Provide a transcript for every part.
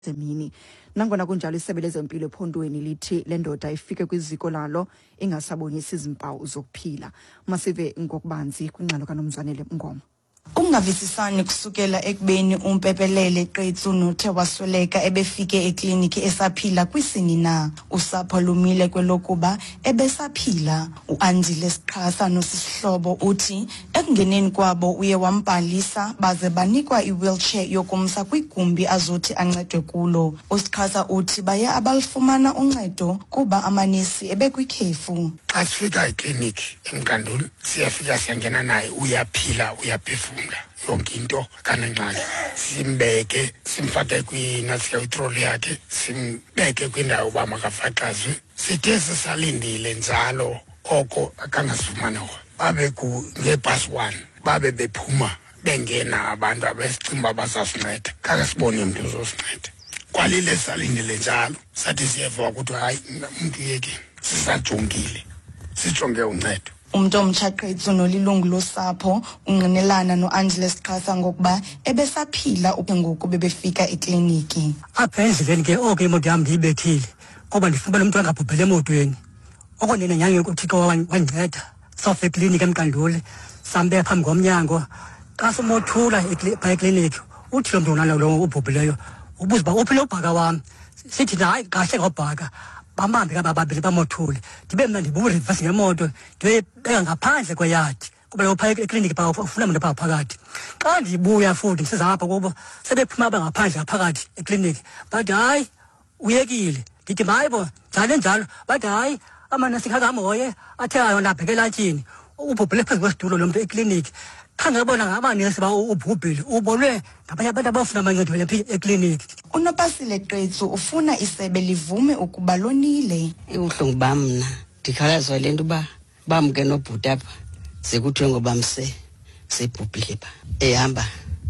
zemini. Nangona kunjalo isebe lezempilo ephondweni lithi le ndoda ifike kwiziko lalo ingasabonisi izimpawu zokuphila. Masive ngokubanzi kwingxelo kaNomzwanele Mngoma. Kungavisisani kusukela ekubeni umpepelele Qetsu nothe wasweleka ebefike ekliniki esaphila kwisini na usapho lumile kwelokuba ebesaphila. uAndile Siqhasa nosihlobo uthi ekungeneni kwabo uye wambhalisa baze banikwa iwheelchair yokumsa kwigumbi azothi ancedwe kulo. uSiqhasa uthi baye abalifumana uncedo kuba amanesi ebekwikhefu. Xa sifika ekliniki eMkanduli siyafika siyangena naye uyaphila uyaphefumula yonke into kanengxaki simbeke simfake kwinasiyayitroli yakhe simbeke kwindawo uba makafaqazwe sithe sisalindile njalo oko akangasifumana babe ngebhasi 1 babe bephuma bengena abantu abesicimba bazasinceda kakasibone umuntu uzosinceda kwalile salindile njalo sathi siyeva ukuthi hayi umuntu yeke sisajongile sijonge uncedo. Umuntu omtsha Qetsu nolilungu losapho unqinelana noAndile Siqhasa ngokuba ebesaphila ngoku bebefika ekliniki. Apha endleleni ke oke imoto yam ndiyibethile ngoba ndifumana umuntu angabhubhele emotweni. Oko nina nyange uThixo wandinceda sawufika ekliniki eMkanduli sambe phambi komnyango xa simothula ekliniki uthi lo mntu unalo ubhubhileyo ubuza uba uphile ubhaka wam sithi hayi kahle ngobhaka bamambe kababili bamothule ndibe mna ndiburivasi ngemoto ndibeka ngaphandle kweyadi kuba lo phaya ekliniki ba ufuna umuntu apha phakathi xa ndibuya futhi ndisiza apha kubo sebephuma ngaphandle ngaphakathi ekliniki bathi hayi uyekile ndithi hayibo njalo bathi hayi amanesi ngakamoye athe ayona bhekela ntshini ubhubhile phezu kwesitulo lo muntu ekliniki khangabona ngabanesi ba ubhubhile ubonwe ngabanye abantu abafuna amancedo lapha ekliniki. uNopasile Qetsu ufuna isebe livume ukuba lonile. Ibuhlungu bamna ndikhalazwa lento uba bamke nobhuti apha sekuthiwe ngoba mse sebhubhile pha ehamba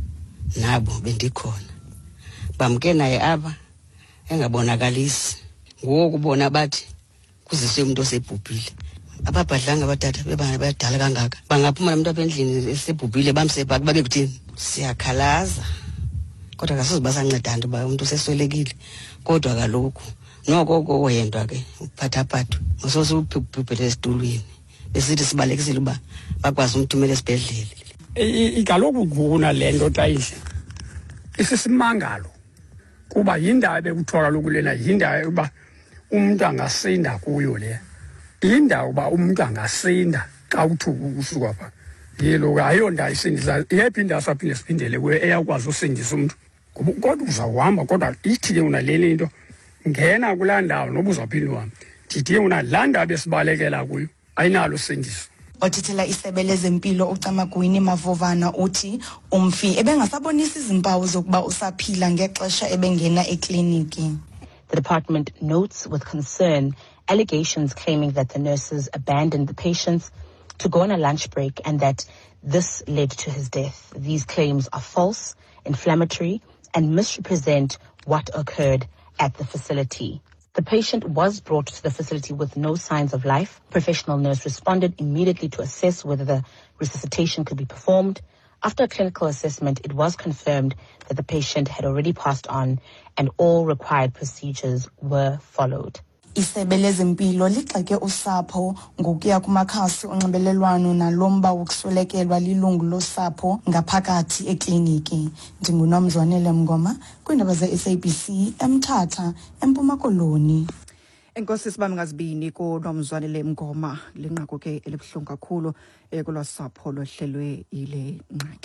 nabo bendikhona bamke naye apha engabonakalisi ngoku bona bathi kuzise umuntu osebhubhile. Ababhadlanga abathatha bebadala kangaka bangaphuma umuntu apha endlini esebhubhile bamse pha babe kuthini. Siyakhalaza kodwa kasizobasancedana uba umuntu seswelekile kodwa kaloku noko oyendwa ke uphathaphathu ngosose ubhubhele esitulweni besithi sibalekisile uba bakwazi umthumela esibhedlele. Ikaloku nguna lento tayidle isisimangalo kuba yindawo ebekuthiwa kaloku lena yindawo uba umuntu angasinda kuyo le indawo uba umuntu angasinda xa uthi usuka pha yelo ayonda isindisa iyaphinda asaphinde siphindele kuye eyakwazi usindisa umuntu kodwa uzawuhamba kodwa ithi ke unaleli into ngena kulaa ndawo noba uzawuphinde uhambe ndithi unalaa ndawo besibalekela kuyo ayinalo usindiso. Othithela isebe lezempilo uCamagwini Mavovana uthi umfi ebengasabonisa izimpawu zokuba usaphila ngexesha ebengena ekliniki. The department notes with concern allegations claiming that the nurses abandoned the patients to go on a lunch break and that this led to his death. These claims are false, inflammatory, and misrepresent what occurred at the facility. The patient was brought to the facility with no signs of life. Professional nurse responded immediately to assess whether the resuscitation could be performed. After a clinical assessment, it was confirmed that the patient had already passed on and all required procedures were followed. Isebe lezempilo ligxeke usapho ngokuya kumakhasi onxibelelwano nalomba wokuswelekelwa lilungu losapho ngaphakathi ekliniki. NdinguNomzwanele Mngoma kwindaba zeSABC eMthatha eMpuma Koloni. Enkosi sibami ngazibini kuNomzwanele Mngoma linqaku ke elibuhlungu kakhulu kulosapho lohlelwe ile ngxaki.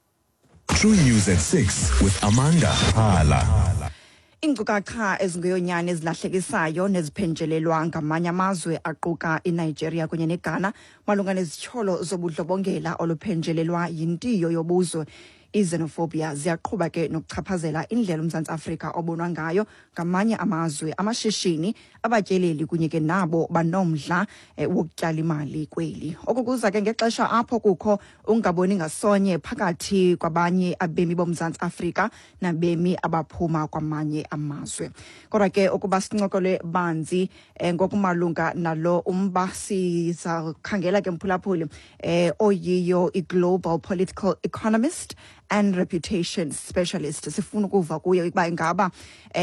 True News at 6 with Amanda Hala. Inkcukacha ezingeyonyani ezilahlekisayo neziphenjelelwa ngamanye amazwe aquka iNigeria kunye neGhana malunga nezithyolo zobudlobongela oluphenjelelwa yintiyo yobuzwe Xenophobia ziyaqhuba ke nokuchaphazela indlela uMzantsi Afrika obonwa ngayo ngamanye amazwe amashishini abatyeleli kunye ke nabo banomdla wokutyala imali kweli. Okukuza ke ngexesha apho kukho ungaboni ngasonye phakathi kwabanye abemi boMzantsi Afrika nabemi abaphuma kwamanye amazwe. Kodwa ke ukuba sincokole banzi ngokumalunga nalo umba sizakhangela ke mphulaphuli oyiyo iGlobal Political Economist and reputation specialist. Sifuna ukuva kuye ukuba ingaba